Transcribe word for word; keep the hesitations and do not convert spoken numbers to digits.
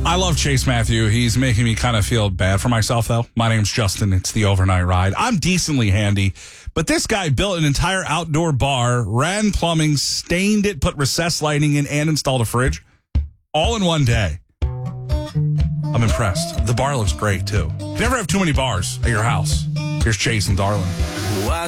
I love Chase Matthew. He's making me kind of feel bad for myself, though. My name's Justin. It's the Overnight Ride. I'm decently handy, but this guy built an entire outdoor bar, ran plumbing, stained it, put recessed lighting in, and installed a fridge all in one day. I'm impressed. The bar looks great, too. Never have too many bars at your house. Here's Chase and Darlin.